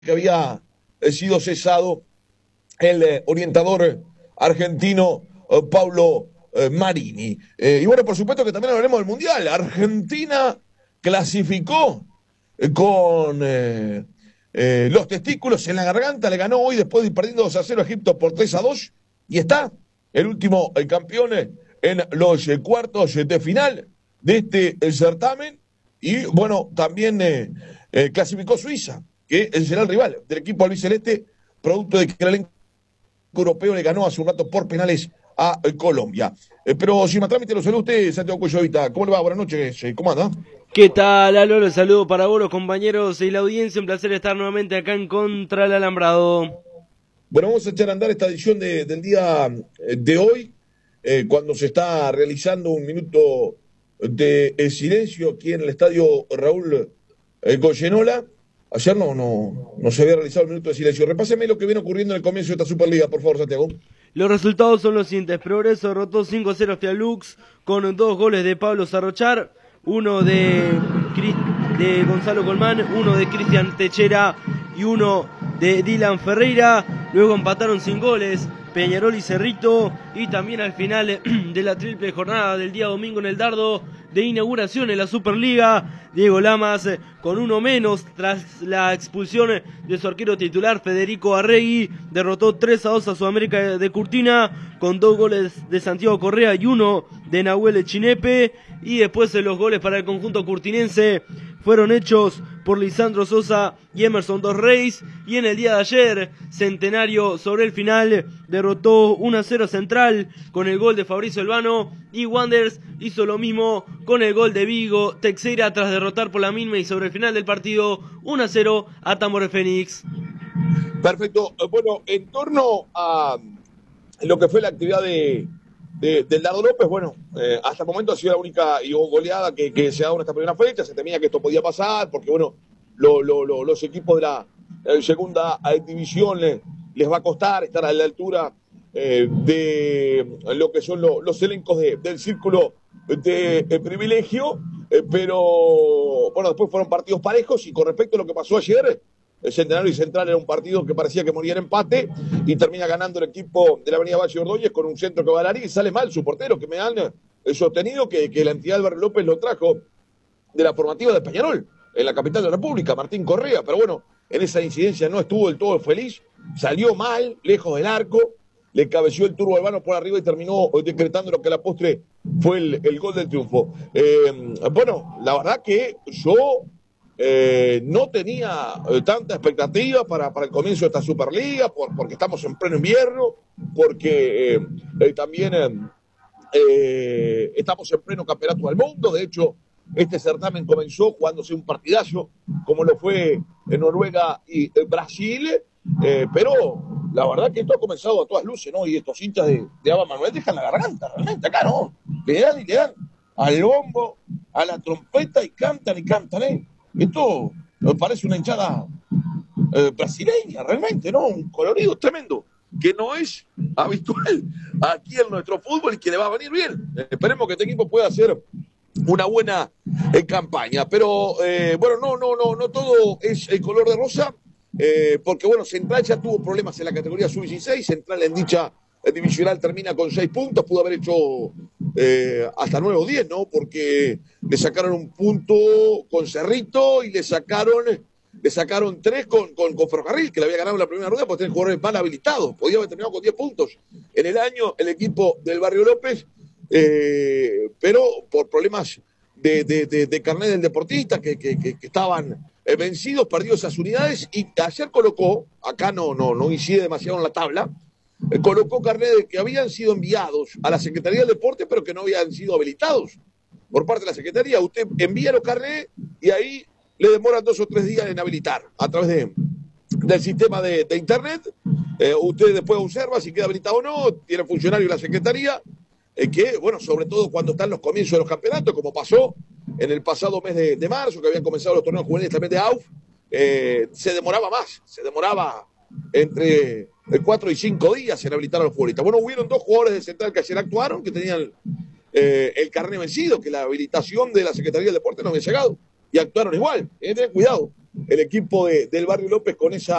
que había sido cesado el orientador argentino Paulo Marini. Y bueno, por supuesto que también hablaremos del Mundial. Argentina clasificó con los testículos en la garganta, le ganó hoy después de ir perdiendo 2-0 a Egipto por 3-2 y está el último campeón en los cuartos de final de este certamen. Y bueno, también clasificó Suiza, que será el rival del equipo albiceleste, producto de que el elenco europeo le ganó hace un rato por penales a Colombia. Pero sin más trámite, lo saluda usted, Santiago Cuellovita. ¿Cómo le va? Buenas noches. ¿Cómo anda? ¿Qué tal, Lalo? Los saludo para vos, los compañeros y la audiencia. Un placer estar nuevamente acá en Contra el Alambrado. Bueno, vamos a echar a andar esta edición del día de hoy, cuando se está realizando un minuto de silencio aquí en el estadio Raúl Goyenola. Ayer no se había realizado el minuto de silencio. Repáseme lo que viene ocurriendo en el comienzo de esta Superliga, por favor, Santiago. Los resultados son los siguientes. Progreso derrotó 5-0 a Fialux con 2 goles de Pablo Sarrochar, uno de Gonzalo Colmán, uno de Cristian Techera y uno de Dylan Ferreira. Luego empataron sin goles Peñarol y Cerrito. Y también al final de la triple jornada del día domingo en el Dardo de inauguración en la Superliga, Diego Lamas con uno menos tras la expulsión de su arquero titular Federico Arregui derrotó 3-2 a Sudamérica de Curtina con 2 goles de Santiago Correa y uno de Nahuel Echinepe. Y después los goles para el conjunto curtinense fueron hechos por Lisandro Sosa y Emerson Dos Reis. Y en el día de ayer, Centenario sobre el final derrotó 1-0 Central con el gol de Fabricio Elvano. Y Wanderers hizo lo mismo con el gol de Vigo Teixeira tras derrotar por la mínima y sobre el final del partido 1-0 a Tambor Fénix. Perfecto. Bueno, en torno a lo que fue la actividad del Dardo López, bueno, hasta el momento ha sido la única goleada que se ha dado en esta primera fecha. Se temía que esto podía pasar porque, bueno, los equipos de la segunda división les va a costar estar a la altura de lo que son los elencos del círculo de privilegio, pero bueno, después fueron partidos parejos. Y con respecto a lo que pasó ayer, el Centenario y Central era un partido que parecía que moría en empate y termina ganando el equipo de la Avenida Valle Ordóñez con un centro que va al área y sale mal su portero, que me han sostenido que la entidad del Barrio López lo trajo de la formativa de Peñarol, en la capital de la República, Martín Correa. Pero bueno, en esa incidencia no estuvo del todo feliz, salió mal, lejos del arco, le cabeció el Turbo Albano por arriba y terminó decretando lo que a la postre fue el gol del triunfo. Bueno, la verdad que yo no tenía tanta expectativa para el comienzo de esta Superliga, porque estamos en pleno invierno, porque también estamos en pleno campeonato del mundo. De hecho, este certamen comenzó jugándose un partidazo, como lo fue en Noruega y Brasil, pero la verdad que esto ha comenzado a todas luces, ¿no? Y estos hinchas de Aba Manuel dejan la garganta, realmente, acá no. Le dan al bombo, a la trompeta y cantan, ¿eh? Esto me parece una hinchada brasileña, realmente, ¿no? Un colorido tremendo, que no es habitual aquí en nuestro fútbol y que le va a venir bien. Esperemos que este equipo pueda hacer una buena campaña. Pero bueno, no todo es el color de rosa, porque bueno, Central ya tuvo problemas en la categoría sub-16. Central en dicha divisional termina con 6 puntos, pudo haber hecho hasta 9 o 10, ¿no? Porque le sacaron un punto con Cerrito y le sacaron 3 con Ferrocarril, que le había ganado en la primera rueda por tener jugadores mal habilitados. Podía haber terminado con 10 puntos en el año el equipo del Barrio López, pero por problemas de carnet del deportista que estaban vencidos, perdió esas unidades. Y ayer colocó, acá no incide demasiado en la tabla, colocó carnet que habían sido enviados a la Secretaría del Deporte, pero que no habían sido habilitados por parte de la Secretaría. Usted envía los carnets y ahí le demoran 2 o 3 días en habilitar a través del sistema de internet. Usted después observa si queda habilitado o no. Tiene funcionario de la Secretaría, que, bueno, sobre todo cuando están los comienzos de los campeonatos, como pasó en el pasado mes de marzo, que habían comenzado los torneos juveniles también de AUF, se demoraba entre 4 y 5 días en habilitar a los futbolistas. Bueno, hubieron 2 jugadores de Central que ayer actuaron, que tenían el carnet vencido, que la habilitación de la Secretaría del Deporte no había llegado, y actuaron igual. Ten cuidado. el equipo del Barrio López con esa